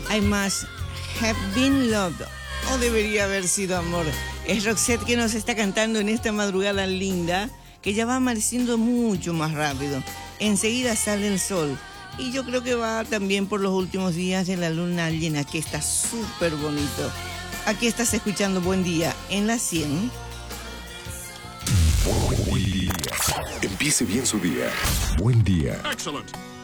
I must have been loved. O debería haber sido amor. Es Roxette que nos está cantando en esta madrugada linda, que ya va amaneciendo mucho más rápido. Enseguida sale el sol. Y yo creo que va también por los últimos días de la luna llena, que está súper bonito. Aquí estás escuchando Buen Día en la 100. Buen día. Empiece bien su día. Buen día. Excellent.